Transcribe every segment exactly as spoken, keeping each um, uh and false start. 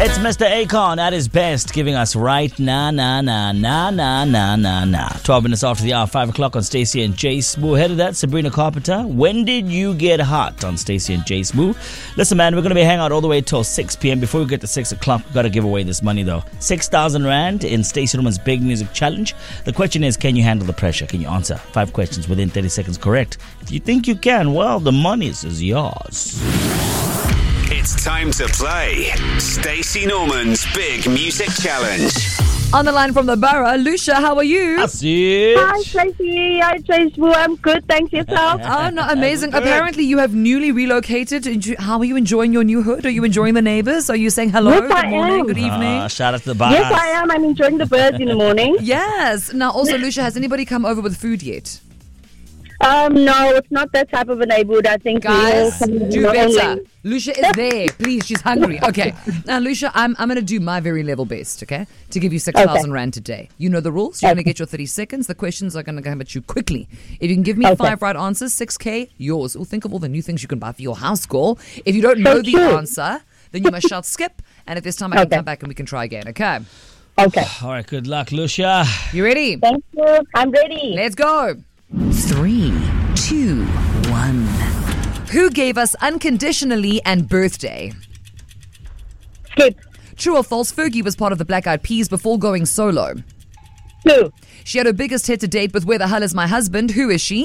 It's Mister Akon at his best, giving us right na na na na na na na na. twelve minutes after the hour, five o'clock on Stacey and Jay Smooth. Ahead of that, Sabrina Carpenter. When did you get hot on Stacey and Jay Smooth? Listen, man, we're going to be hanging out all the way till six p.m. Before we get to six o'clock, we've got to give away this money, though. six thousand rand in Stacey Norman's Big Music Challenge. The question is, can you handle the pressure? Can you answer five questions within thirty seconds correct? If you think you can, well, the money is yours. It's time to play Stacey Norman's Big Music Challenge. On the line from the borough, Lucia, how are you? That's it. Hi, Stacey. Hi, Jay Smooth. I'm good. Thanks, yourself. Oh, no, amazing. Apparently, you have newly relocated. Enjo- How are you enjoying your new hood? Are you enjoying the neighbors? Are you saying hello? Yes, good I morning, am. good evening? Uh, shout out to the boss. Yes, I am. I'm enjoying the birds in the morning. Yes. Now, also, Lucia, has anybody come over with food yet? Um, no, it's not that type of a neighborhood. I think Guys, we all do come better. only- Lucia is there. Please, she's hungry. Okay. Now, Lucia, I'm I'm going to do my very level best, okay, to give you six thousand Okay. rand today. You know the rules. You're going to Okay. get your thirty seconds. The questions are going to come at you quickly. If you can give me Okay. five right answers, six K, yours. Oh, think of all the new things you can buy for your house, girl. If you don't know So the true. answer, then you must shout skip. And if this time I can Okay. come back and we can try again, okay? Okay. All right, good luck, Lucia. You ready? Thank you. I'm ready. Let's go. Three, two, one. Who gave us Unconditionally and Birthday? Skip. True or false, Fergie was part of the Black Eyed Peas before going solo. Two. She had her biggest hit to date with Where the Hell Is My Husband. Who is she?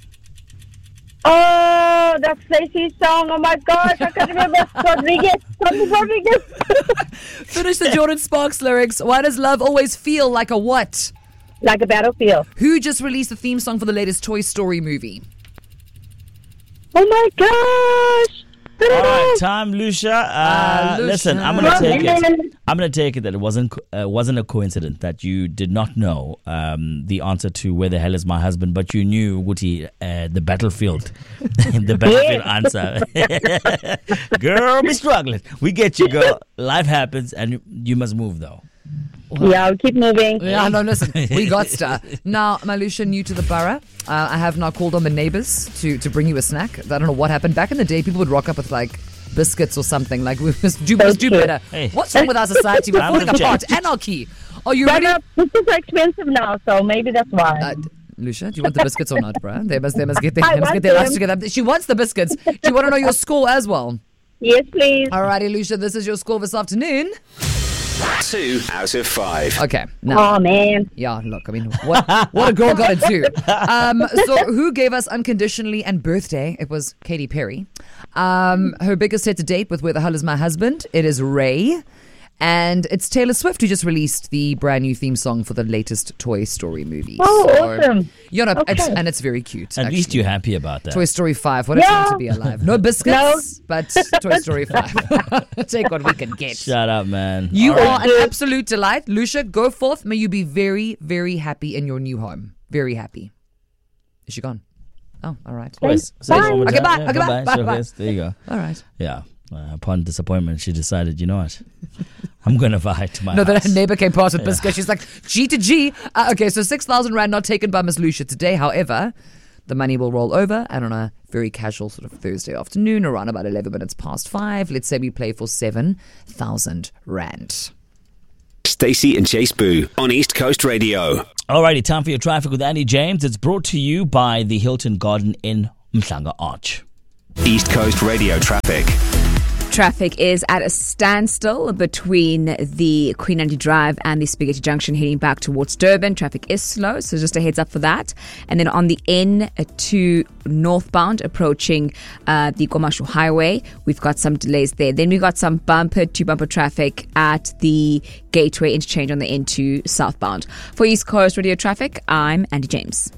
Oh, that's Stacey's song. Oh, my gosh. I can't remember. Rodriguez. Something Rodriguez. Finish the Jordan Sparks lyrics. Why does love always feel like a what? Like a battlefield. Who just released the theme song for the latest Toy Story movie? Oh, my gosh. All right, time, Lucia. Uh, Uh, Lucia. Listen, I'm gonna take it. I'm gonna take it that it wasn't uh, wasn't a coincidence that you did not know um, the answer to Where the Hell Is My Husband, but you knew Woody uh, the battlefield, the battlefield answer. Girl, be struggling. We get you, girl. Life happens, and you must move though. Yeah, I'll keep moving. Yeah, no, listen, we got star. Now, Malusha, new to the borough. Uh, I have now called on the neighbors to, to bring you a snack. I don't know what happened. Back in the day, people would rock up with like biscuits or something. Like, we must do, must do better. Hey. What's wrong with our society? We're I'm falling gonna apart. check. Anarchy. Are you But ready? uh, this is expensive now, so maybe that's why. Uh, Lucia, do you want the biscuits or not, bruh? They must, they must get their, I they must want get their lives them. together. She wants the biscuits. Do you want to know your score as well? Yes, please. Alrighty, Lucia, this is your score this afternoon. Two out of five. Okay, now. Oh, man. Yeah, look, I mean, what what a girl got to do. Um, so, who gave us Unconditionally and Birthday? It was Katy Perry. Um, her biggest hit to date with Where the Hell Is My Husband? It is Ray. And it's Taylor Swift who just released the brand new theme song for the latest Toy Story movie. Oh, So, awesome. You know, it's, Okay. and it's very cute. At least actually. you're happy about that. Toy Story five. What a Yeah. time to be alive. No biscuits, but Toy Story five. Take what we can get. Shut up, man. You All right. are an absolute delight. Lucia, go forth. May you be very, very happy in your new home. Very happy. Is she gone? Oh, all right. Boys, say it one more Okay, time. bye. Yeah, Okay, bye. Bye, Showcase. There you go. All right. Yeah. Uh, upon disappointment, she decided, you know what? I'm going to fly to my No, house. the neighbor came past with biscuits. She's like, G to G. Uh, okay, so six thousand rand not taken by Miss Lucia today. However, the money will roll over, and on a very casual sort of Thursday afternoon, around about eleven minutes past five, let's say we play for seven thousand rand. Stacey and Chase Boo on East Coast Radio. Alrighty, time for your traffic with Andy James. It's brought to you by the Hilton Garden in Mhlanga Arch. East Coast Radio traffic. Traffic is at a standstill between the Queen Anne Drive and the Spaghetti Junction heading back towards Durban. Traffic is slow, so just a heads up for that. And then on the N two northbound approaching uh, the Komashu Highway, we've got some delays there. Then we've got some bumper to bumper traffic at the Gateway interchange on the N two southbound. For East Coast Radio traffic, I'm Andy James.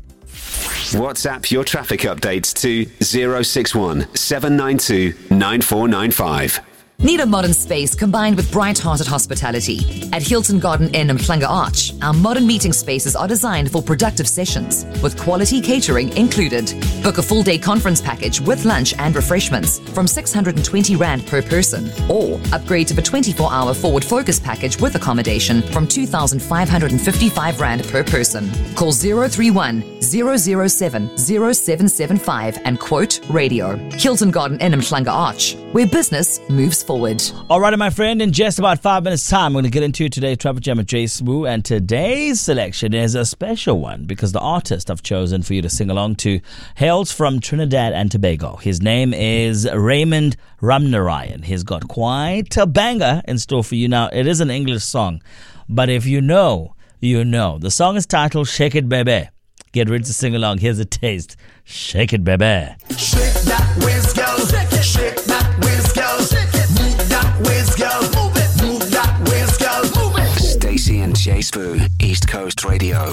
WhatsApp your traffic updates to zero six one seven nine two nine four nine five. Need a modern space combined with bright-hearted hospitality? At Hilton Garden Inn and Mhlanga Arch, our modern meeting spaces are designed for productive sessions, with quality catering included. Book a full-day conference package with lunch and refreshments from six hundred twenty rand per person, or upgrade to the twenty-four hour forward focus package with accommodation from two thousand five hundred fifty-five rand per person. Call zero three one zero zero seven zero seven seven five and quote radio. Hilton Garden Inn and Mhlanga Arch, where business moves forward. Alrighty, my friend, in just about five minutes' time, we're going to get into today's Traffic Jam with Jay Smoo, and today's selection is a special one because the artist I've chosen for you to sing along to hails from Trinidad and Tobago. His name is Raymond Ramnarayan. He's got quite a banger in store for you. Now, it is an English song, but if you know, you know. The song is titled Shake It Baby. Get ready to sing along. Here's a taste. Shake it, baby. Shake that whiz, girl. Shake that whiz, girl. Move that whiz, girl. Move it. Move that whiz, girl. Move it. Stacey and Jay Smoo, East Coast Radio.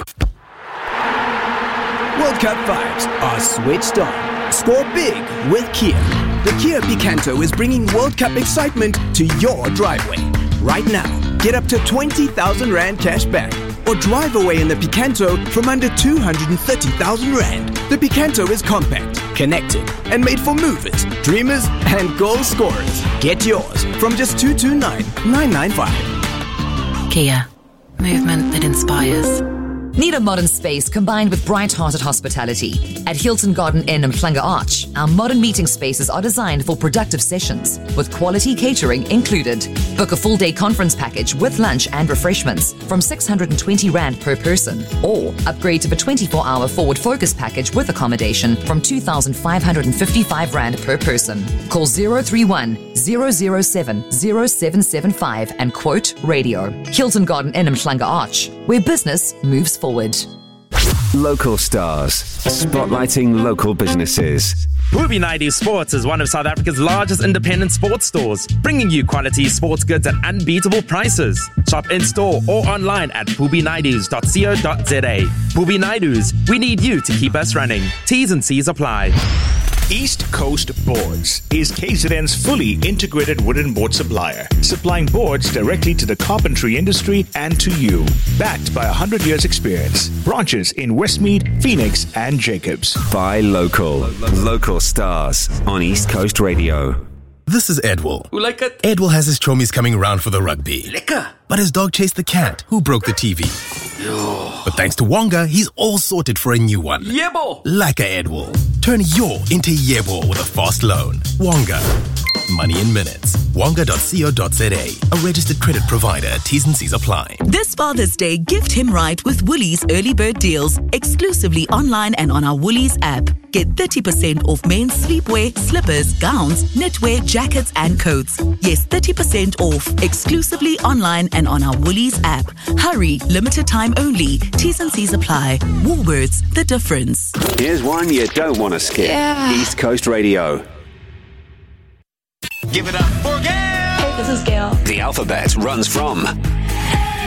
World Cup vibes are switched on. Score big with Kia. The Kia Picanto is bringing World Cup excitement to your driveway. Right now, get up to twenty thousand Rand cash back or drive away in the Picanto from under two hundred thirty thousand Rand. The Picanto is compact, connected, and made for movers, dreamers, and goal scorers. Get yours from just two hundred twenty-nine thousand nine hundred ninety-five. Kia. Movement that inspires. Need a modern space combined with bright-hearted hospitality? At Hilton Garden Inn and Mhlanga Arch, our modern meeting spaces are designed for productive sessions, with quality catering included. Book a full-day conference package with lunch and refreshments from six hundred twenty Rand per person, or upgrade to the twenty-four hour forward focus package with accommodation from two thousand five hundred fifty-five Rand per person. Call zero three one, zero zero seven, zero seven seven five and quote radio. Hilton Garden Inn and Mhlanga Arch, where business moves forward. Local stars, spotlighting local businesses. Booby Naidu Sports is one of South Africa's largest independent sports stores, bringing you quality sports goods at unbeatable prices. Shop in-store or online at booby naidus dot co dot za. Booby Naidus, we need you to keep us running. T's and C's apply. East Coast Boards is K Z N's fully integrated wooden board supplier, supplying boards directly to the carpentry industry and to you. Backed by one hundred years experience. Branches in Westmead, Phoenix, and Jacobs. Buy local. Local stars on East Coast Radio. This is Edwell. Who like it? Edwell has his chomies coming around for the rugby. Lekker. But his dog chased the cat, who broke the T V. But thanks to Wonga, he's all sorted for a new one. Yebo. Like a Edwell. Turn your into Yebo with a fast loan. Wonga. Money in minutes. Wonga dot co dot za. A registered credit provider. T's and C's apply. This Father's Day, gift him right with Woolies early bird deals. Exclusively online and on our Woolies app. Get thirty percent off men's sleepwear, slippers, gowns, knitwear, jackets and coats. Yes, thirty percent off. Exclusively online and on our Woolies app. Hurry, limited time only. T's and C's apply. Woolworths, the difference. Here's one you don't want to skip. Yeah. East Coast Radio. Give it up for Gail. Hey, this is Gail. The alphabet runs from